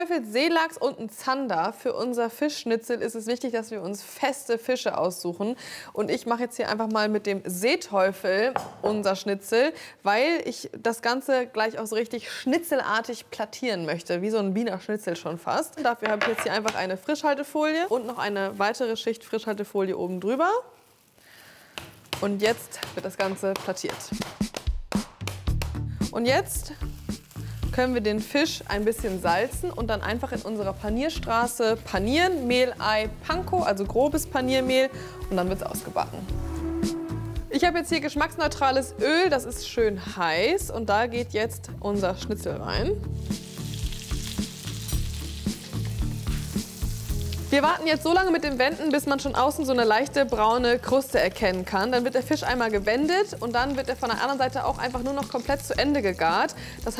Seelachs und ein Zander. Für unser Fischschnitzel ist es wichtig, dass wir uns feste Fische aussuchen. Und ich mache jetzt hier einfach mal mit dem Seeteufel unser Schnitzel, weil ich das Ganze gleich auch so richtig schnitzelartig plattieren möchte, wie so ein Wiener Schnitzel schon fast. Dafür habe ich jetzt hier einfach eine Frischhaltefolie und noch eine weitere Schicht Frischhaltefolie oben drüber. Und jetzt wird das Ganze plattiert. Und jetzt können wir den Fisch ein bisschen salzen und dann einfach in unserer Panierstraße panieren. Mehl, Ei, Panko, also grobes Paniermehl, und dann wird es ausgebacken. Ich habe jetzt hier geschmacksneutrales Öl, das ist schön heiß, und da geht jetzt unser Schnitzel rein. Wir warten jetzt so lange mit dem Wenden, bis man schon außen so eine leichte braune Kruste erkennen kann. Dann wird der Fisch einmal gewendet und dann wird er von der anderen Seite auch einfach nur noch komplett zu Ende gegart. Das